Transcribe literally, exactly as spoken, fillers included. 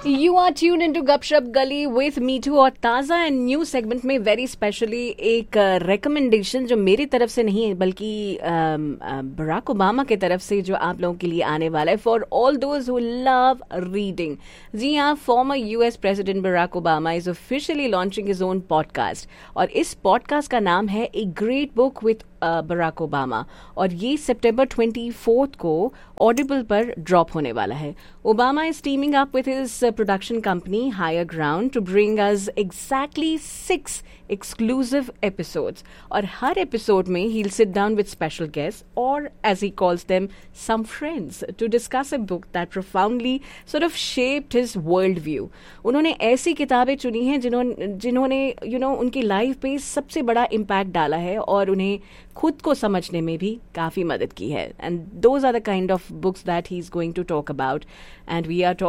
You are tuned into गपशप गली with मीठू और ताज़ा एंड न्यू सेगमेंट में वेरी स्पेशली एक रिकमेंडेशन uh, जो मेरी तरफ से नहीं है बल्कि बराक ओबामा के तरफ से जो आप लोगों के लिए आने वाला है for all those who love reading. जी हाँ, former US president Barack Obama is officially launching his own podcast और इस पॉडकास्ट का नाम है a great book with Barack Obama और ये सितंबर ट्वेंटी फोर्थ को ऑडिबल पर ड्रॉप होने वाला है। Obama is teeming up with his production company hire ground to bring us exactly six exclusive episodes और हर एपिसोड में he'll sit down with special guests or as he calls them some friends to discuss a book that profoundly sort of shaped his world view। उन्होंने ऐसी किताबें चुनी हैं जिन्होंने जिन्होंने you know उनकी लाइफ पे सबसे बड़ा इम्पैक्ट डाला है और उन्हें खुद को समझने में भी काफ़ी मदद की है and those are the kind of books that he is going to talk about and we are